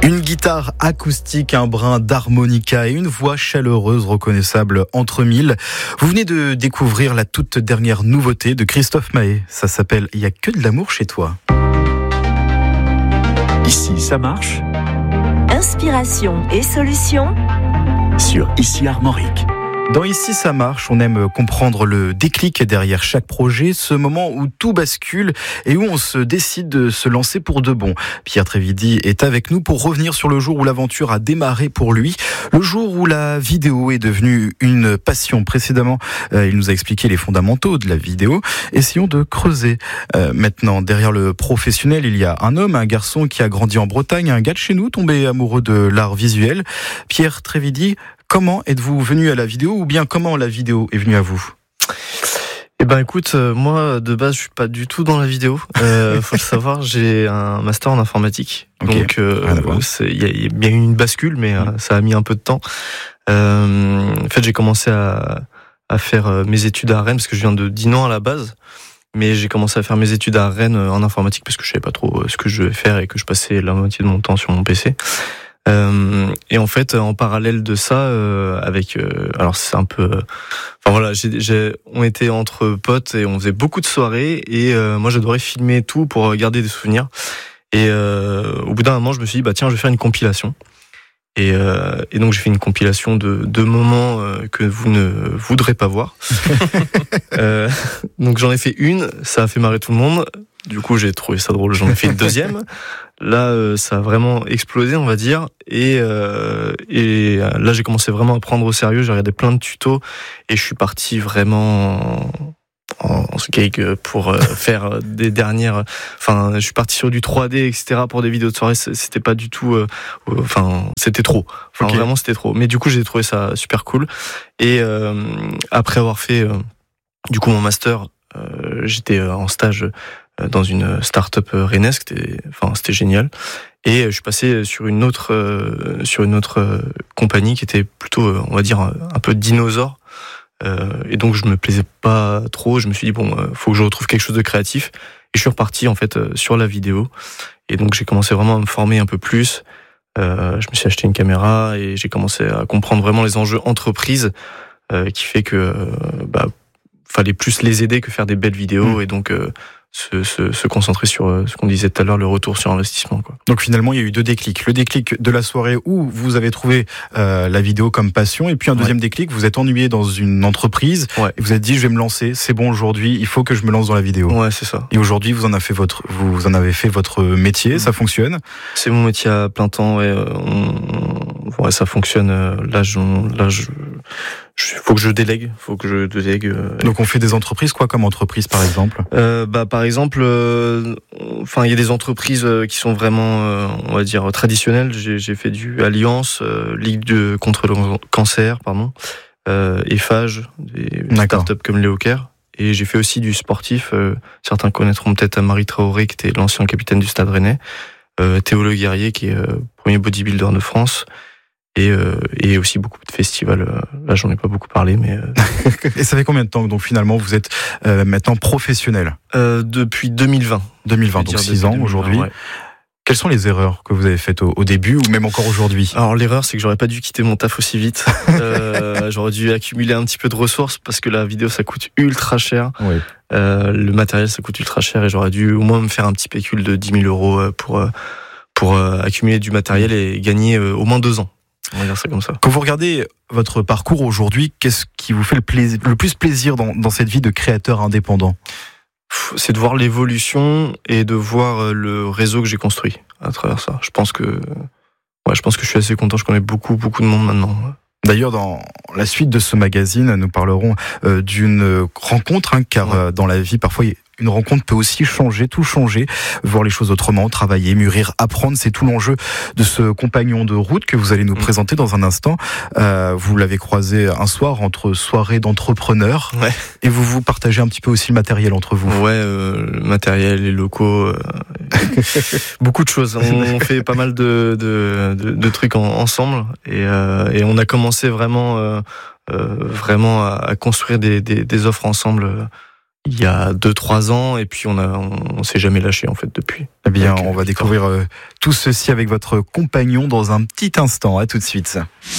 Une guitare acoustique, un brin d'harmonica et une voix chaleureuse reconnaissable entre mille. Vous venez de découvrir la toute dernière nouveauté de Christophe Mahé. Ça s'appelle « Il y a que de l'amour chez toi ». Ici, ça marche. Inspiration et solutions Sur Ici Armorique. Dans Ici ça marche, on aime comprendre le déclic derrière chaque projet, ce moment où tout bascule et où on se décide de se lancer pour de bon. Pierre Trévidy est avec nous pour revenir sur le jour où l'aventure a démarré pour lui, le jour où la vidéo est devenue une passion. Précédemment, il nous a expliqué les fondamentaux de la vidéo. Essayons de creuser. Maintenant, derrière le professionnel, il y a un homme, un garçon qui a grandi en Bretagne, un gars de chez nous, tombé amoureux de l'art visuel. Pierre Trévidy, comment êtes-vous venu à la vidéo ou bien comment la vidéo est venue à vous ? Eh ben écoute, moi de base je suis pas du tout dans la vidéo. Faut le savoir, j'ai un master en informatique. Okay. Donc il y a bien eu une bascule, mais ça a mis un peu de temps. En fait, j'ai commencé à faire mes études à Rennes parce que je viens de Dinan à la base. Mais j'ai commencé à faire mes études à Rennes en informatique parce que je savais pas trop ce que je devais faire et que je passais la moitié de mon temps sur mon PC. Et en fait, en parallèle de ça, alors c'est un peu, enfin voilà, on était entre potes et on faisait beaucoup de soirées et moi j'adorais filmer tout pour garder des souvenirs. Et au bout d'un moment, je me suis dit bah tiens, je vais faire une compilation. Et donc j'ai fait une compilation de moments que vous ne voudrez pas voir. Donc j'en ai fait une, ça a fait marrer tout le monde. Du coup j'ai trouvé ça drôle, j'en ai fait une deuxième. Là ça a vraiment explosé, on va dire. Et là j'ai commencé vraiment à prendre au sérieux. J'ai regardé plein de tutos et je suis parti vraiment en skate pour faire des dernières. Enfin, je suis parti sur du 3D, etc. pour des vidéos de soirée. C'était pas du tout. C'était trop. Enfin, okay. Vraiment, c'était trop. Mais du coup, j'ai trouvé ça super cool. Et après avoir fait du coup mon master, j'étais en stage dans une start-up rennaise. C'était génial. Et je suis passé sur une autre compagnie qui était plutôt, on va dire, un peu dinosaure. Et donc je me plaisais pas trop. Je me suis dit faut que je retrouve quelque chose de créatif. Et je suis reparti en fait sur la vidéo. Et donc j'ai commencé vraiment à me former un peu plus. Je me suis acheté une caméra et j'ai commencé à comprendre vraiment les enjeux entreprise, qui fait que fallait plus les aider que faire des belles vidéos. Et donc se concentrer sur ce qu'on disait tout à l'heure, le retour sur investissement, quoi. Donc finalement, il y a eu deux déclics. Le déclic de la soirée où vous avez trouvé la vidéo comme passion, et puis un deuxième déclic, vous êtes ennuyé dans une entreprise, et vous êtes dit, je vais me lancer, c'est bon aujourd'hui, il faut que je me lance dans la vidéo. Ouais, c'est ça. Et aujourd'hui, vous en avez fait votre métier, ça fonctionne ? C'est mon métier à plein temps, ça fonctionne. Là, faut que je délègue. Donc on fait des entreprises, quoi, comme entreprise par exemple ? Par exemple, il y a des entreprises qui sont vraiment, on va dire, traditionnelles. J'ai fait du Alliance, Ligue contre le cancer, Eiffage, des startups comme Léo Caire. Et j'ai fait aussi du sportif. Certains connaîtront peut-être Marie Traoré, qui était l'ancien capitaine du Stade Rennais. Théo Le Guerrier, qui est premier bodybuilder de France. Et aussi beaucoup de festivals. Là, j'en ai pas beaucoup parlé, mais. Et ça fait combien de temps que donc finalement vous êtes maintenant professionnel ? Depuis 2020. 2020, donc 6 ans aujourd'hui. Ouais. Quelles sont les erreurs que vous avez faites au début ou même encore aujourd'hui ? Alors l'erreur, c'est que j'aurais pas dû quitter mon taf aussi vite. J'aurais dû accumuler un petit peu de ressources parce que la vidéo ça coûte ultra cher. Oui. Le matériel ça coûte ultra cher et j'aurais dû au moins me faire un petit pécule de 10 000 euros pour accumuler du matériel et gagner au moins 2 ans. On va dire ça comme ça. Quand vous regardez votre parcours aujourd'hui, qu'est-ce qui vous fait le plus plaisir dans cette vie de créateur indépendant ? C'est de voir l'évolution et de voir le réseau que j'ai construit à travers ça. Je pense que je suis assez content. Je connais beaucoup de monde maintenant. D'ailleurs, dans la suite de ce magazine, nous parlerons d'une rencontre, car dans la vie, parfois, une rencontre peut aussi tout changer, voir les choses autrement, travailler, mûrir, apprendre. C'est tout l'enjeu de ce compagnon de route que vous allez nous présenter dans un instant. Vous l'avez croisé un soir entre soirées d'entrepreneurs, et vous partagez un petit peu aussi le matériel entre vous. Ouais, le matériel, les locaux, beaucoup de choses. On fait pas mal de trucs ensemble, et on a commencé vraiment à construire des offres ensemble. il y a 2-3 ans, et puis on s'est jamais lâché en fait depuis. Eh bien, on va découvrir tout ceci avec votre compagnon dans un petit instant. À tout de suite.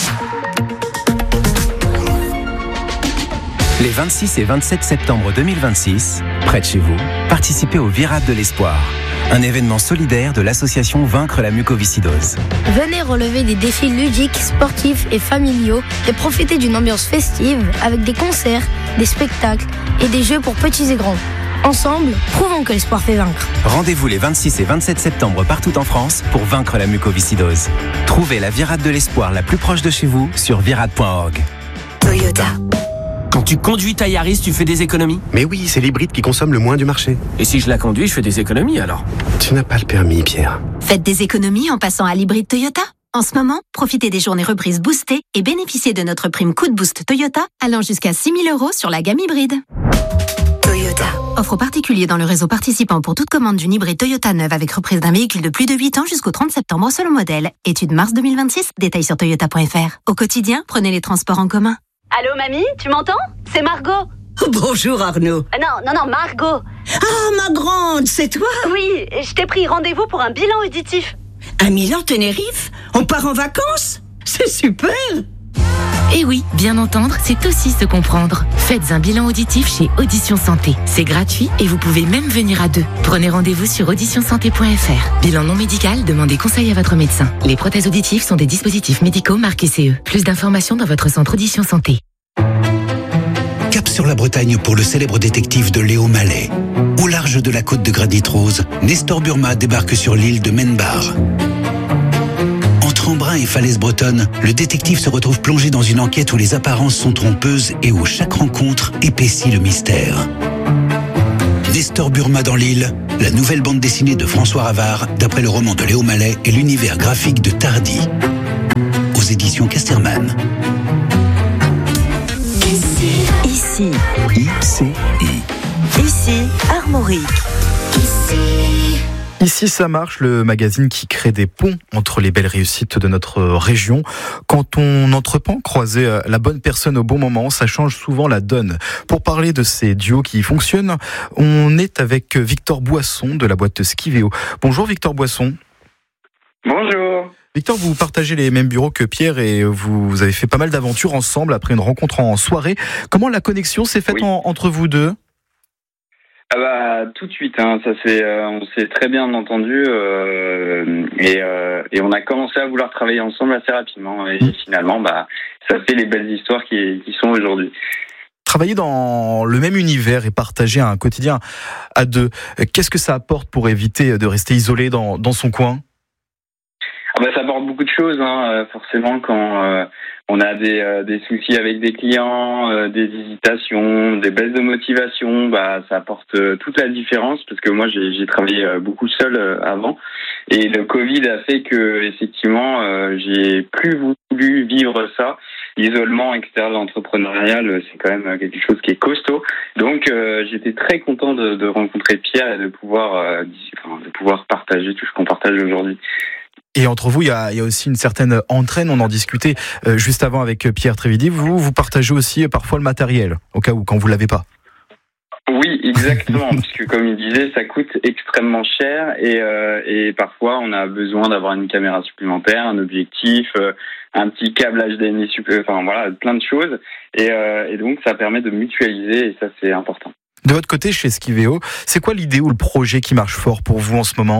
Les 26 et 27 septembre 2026, près de chez vous, participez au Virade de l'Espoir, un événement solidaire de l'association Vaincre la mucoviscidose. Venez relever des défis ludiques, sportifs et familiaux et profiter d'une ambiance festive avec des concerts, des spectacles et des jeux pour petits et grands. Ensemble, prouvons que l'espoir fait vaincre. Rendez-vous les 26 et 27 septembre partout en France pour vaincre la mucoviscidose. Trouvez la Virade de l'Espoir la plus proche de chez vous sur virade.org. Toyota. Quand tu conduis ta Yaris, tu fais des économies? Mais oui, c'est l'hybride qui consomme le moins du marché. Et si je la conduis, je fais des économies alors? Tu n'as pas le permis, Pierre. Faites des économies en passant à l'hybride Toyota. En ce moment, profitez des journées reprises boostées et bénéficiez de notre prime Coup de Boost Toyota allant jusqu'à 6 000 € sur la gamme hybride. Toyota. Offre aux particuliers dans le réseau participant pour toute commande d'une hybride Toyota neuve avec reprise d'un véhicule de plus de 8 ans jusqu'au 30 septembre selon modèle. Étude mars 2026, détails sur toyota.fr. Au quotidien, prenez les transports en commun. Allô mamie, tu m'entends? C'est Margot. Bonjour Arnaud. Non, Margot. Ah, ma grande, c'est toi? Oui, je t'ai pris rendez-vous pour un bilan auditif. Un Milan Tenerife? On part en vacances? C'est super! Et oui, bien entendre, c'est aussi se comprendre. Faites un bilan auditif chez Audition Santé. C'est gratuit et vous pouvez même venir à deux. Prenez rendez-vous sur auditionsanté.fr. Bilan non médical, demandez conseil à votre médecin. Les prothèses auditives sont des dispositifs médicaux marqués CE. Plus d'informations dans votre centre Audition Santé. Cap sur la Bretagne pour le célèbre détective de Léo Mallet. Au large de la côte de Granit Rose, Nestor Burma débarque sur l'île de Menbar. Entre Embrun et falaises bretonnes, le détective se retrouve plongé dans une enquête où les apparences sont trompeuses et où chaque rencontre épaissit le mystère. Nestor Burma dans l'île, la nouvelle bande dessinée de François Ravard, d'après le roman de Léo Mallet et l'univers graphique de Tardy. Aux éditions Casterman. Ici. ICI. Ici, Armorique. Ici, ça marche, le magazine qui crée des ponts entre les belles réussites de notre région. Quand on entreprend croiser la bonne personne au bon moment, ça change souvent la donne. Pour parler de ces duos qui fonctionnent, on est avec Victor Boisson de la boîte Skivéo. Bonjour Victor Boisson. Bonjour. Victor, vous partagez les mêmes bureaux que Pierre et vous avez fait pas mal d'aventures ensemble après une rencontre en soirée. Comment la connexion s'est faite entre vous deux ? Ah bah tout de suite, on s'est très bien entendu et on a commencé à vouloir travailler ensemble assez rapidement et finalement ça fait les belles histoires qui sont aujourd'hui. Travailler dans le même univers et partager un quotidien à deux, qu'est-ce que ça apporte pour éviter de rester isolé dans son coin ? Ça apporte beaucoup de choses, forcément quand on a des soucis avec des clients, des hésitations, des baisses de motivation, ça apporte toute la différence parce que moi j'ai travaillé beaucoup seul avant et le Covid a fait que effectivement j'ai plus voulu vivre ça. L'isolement extérieur de l'entrepreneurial, c'est quand même quelque chose qui est costaud. Donc j'étais très content de rencontrer Pierre et de pouvoir partager tout ce qu'on partage aujourd'hui. Et entre vous, il y a aussi une certaine entraîne. On en discutait juste avant avec Pierre Trévidy. Vous partagez aussi parfois le matériel, au cas où, quand vous l'avez pas. Oui, exactement. Puisque comme il disait, ça coûte extrêmement cher et parfois on a besoin d'avoir une caméra supplémentaire, un objectif, un petit câble HDMI supplémentaire, plein de choses. Et donc ça permet de mutualiser et ça c'est important. De votre côté, chez Skivéo, c'est quoi l'idée ou le projet qui marche fort pour vous en ce moment ?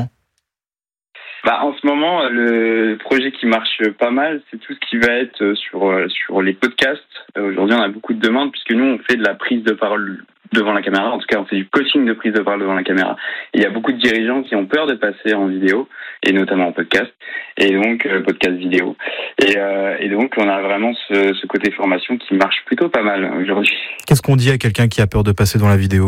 En ce moment, le projet qui marche pas mal, c'est tout ce qui va être sur les podcasts. Aujourd'hui, on a beaucoup de demandes puisque nous, on fait de la prise de parole devant la caméra. En tout cas, on fait du coaching de prise de parole devant la caméra. Et il y a beaucoup de dirigeants qui ont peur de passer en vidéo, et notamment en podcast, et donc podcast vidéo. Et donc, on a vraiment ce côté formation qui marche plutôt pas mal aujourd'hui. Qu'est-ce qu'on dit à quelqu'un qui a peur de passer dans la vidéo ?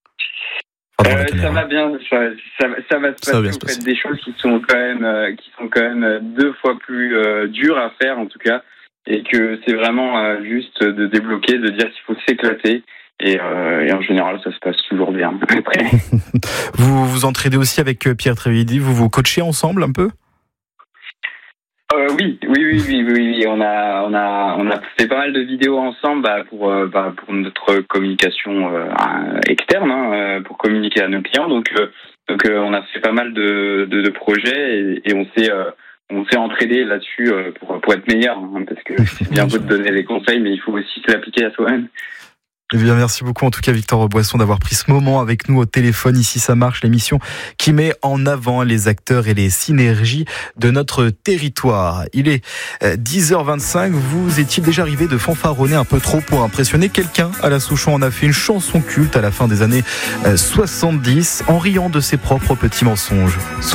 Ça va bien, ça va se passer. Vous faites des choses qui sont quand même 2 fois plus dures à faire en tout cas, et que c'est vraiment juste de débloquer, de dire qu'il faut s'éclater. Et en général, ça se passe toujours bien. Après. Vous vous entraidez aussi avec Pierre Trévidy, vous coachez ensemble un peu ? Oui. On a fait pas mal de vidéos ensemble pour notre communication externe, pour communiquer à nos clients. Donc on a fait pas mal de projets et on s'est entraidé là-dessus pour être meilleur, parce que c'est bien beau de donner des conseils, mais il faut aussi se l'appliquer à soi-même. Eh bien, merci beaucoup en tout cas Victor Boisson d'avoir pris ce moment avec nous au téléphone. Ici ça marche, l'émission qui met en avant les acteurs et les synergies de notre territoire. Il est 10h25, vous étiez déjà arrivé de fanfaronner un peu trop pour impressionner quelqu'un. Alain Souchon en a fait une chanson culte à la fin des années 70 en riant de ses propres petits mensonges.